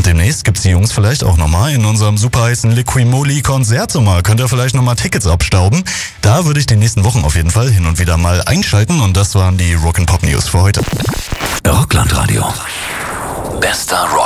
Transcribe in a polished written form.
Und demnächst gibt's die Jungs vielleicht auch nochmal in unserem super heißen Liquimoli Konzertsommer. Könnt ihr vielleicht nochmal Tickets abstauben? Da würde ich die nächsten Wochen auf jeden Fall hin und wieder mal einschalten. Und das waren die Rock'n'Pop News für heute. Rockland Radio. Bester Rock.